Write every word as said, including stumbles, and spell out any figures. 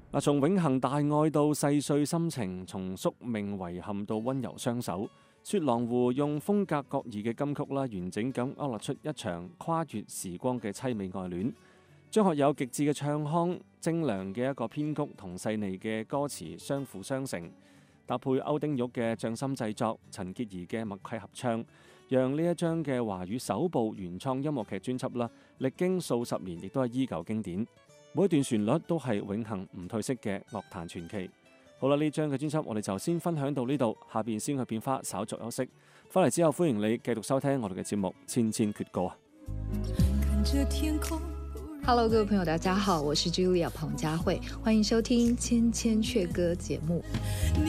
嗱，從永恆大愛到細碎心情，從宿命遺憾到溫柔雙手，雪狼湖用風格各異嘅金曲啦，完整咁勾勒出一場跨越時光嘅凄美愛戀。張學友極致嘅唱腔、精良嘅一個編曲同細膩嘅歌詞相輔相成，搭配歐丁玉嘅匠心製作、陳潔儀嘅默契合唱，讓呢一張嘅華語首部原創音樂劇專輯啦，歷經數十年亦都係依舊經典。每一段旋律都係永恆唔褪色嘅樂壇傳奇。好啦，呢張嘅專輯我哋就先分享到呢度，下邊先去變化，稍作休息。翻嚟之後，歡迎你繼續收聽我哋嘅節目《千千闕歌》啊！ Hello， 各位朋友，大家好，我是 Julia 彭佳慧，歡迎收聽《千千闕歌》節目。